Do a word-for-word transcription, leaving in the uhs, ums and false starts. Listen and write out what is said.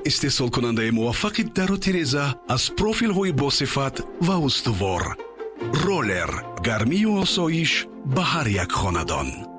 استحصال کننده موفق در و تیرزه از پروفیل های با صفت و استوار. رولر، گرمی و آسایش به هر یک خاندان.